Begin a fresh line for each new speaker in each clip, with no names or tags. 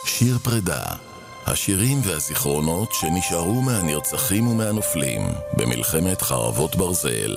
שיר פרידה, השירים והזיכרונות שנשארו מהנרצחים ומהנופלים במלחמת חרבות ברזל.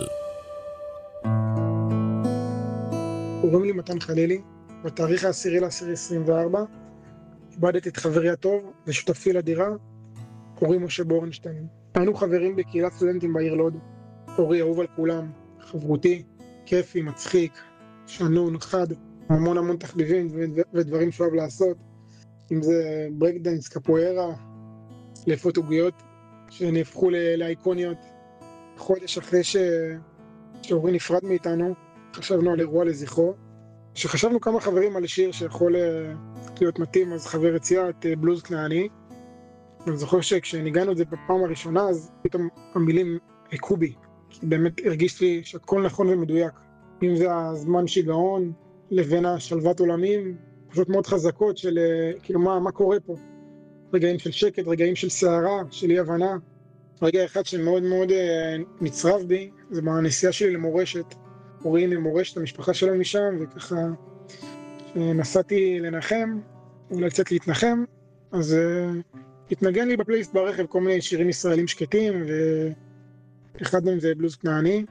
קוראים לי מתן חלילי, בתאריך 10/10/24 איבדתי את חברי הטוב ושותפי לדירה, קוראים משה בורנשטיין. היינו חברים בקהילת סטודנטים בעיר לוד. אורי אהוב על כולם, חברותי, כיפי, מצחיק, שנון, חד, המון תחביבים ודברים שהוא אוהב לעשות, אם זה ברקדנס, קפוארה, לפות עוגיות שנהפכו לאיקוניות. חודש אחרי שאורי נפרד מאיתנו, חשבנו על אירוע לזכרו, שחשבנו כמה חברים על שיר שיכול להיות מתאים, אז חבר הציע את בלוז כנעני. אני זוכר שכשניגענו את זה בפעם הראשונה, אז פתאום המילים עקו בי, כי באמת הרגיש לי שהכל נכון ומדויק. אם זה הזמן שיגעון לבין השלוות עולמים, פשוט מאוד חזקות של כאילו מה קורה פה. רגעים של שקט, רגעים של סערה, של אי הבנה. רגע אחד שמאוד נצרב בי, זה בנסיעה שלי למורשת. אורי ממורשת, המשפחה שלו משם, וככה נסעתי לנחם, אולי קצת להתנחם, אז התנגן לי בפלייסט ברכב כל מיני שירים ישראלים שקטים, ואחד מהם זה בלוז כנעני,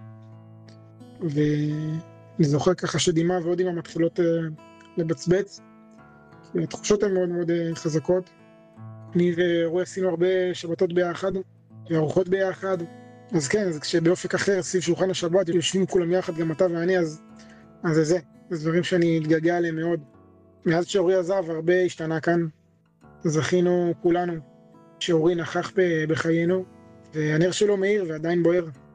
ואני זוכר ככה שדימה ועוד דימה מתחילות לבצבץ, כי התחושות הן מאוד חזקות. אני ורועי עשינו הרבה שבתות ביחד, וארוחות ביחד, אז כן, אז כשבאופק אחר, סביב שולחן השבת, יושבים כולם יחד, גם אתה ואני, אז זה דברים שאני אתגעגע עליהם מאוד. מאז שאורי עזב, הרבה השתנה כאן. זכינו כולנו שאורי נכח בחיינו, והנר שלו מאיר ועדיין בוער.